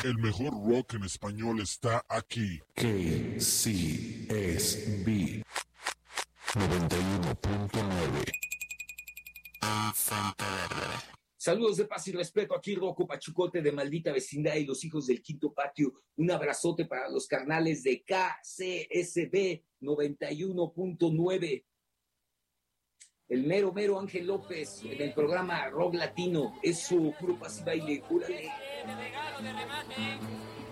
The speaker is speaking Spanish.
El mejor rock en español está aquí. KCSB 91.9. Saludos de paz y respeto, aquí Rocco Pachucote de Maldita Vecindad y los hijos del Quinto Patio. Un abrazote para los carnales de KCSB 91.9. El mero Ángel López en el programa Rock Latino. Eso, puro paz y baile, júrale.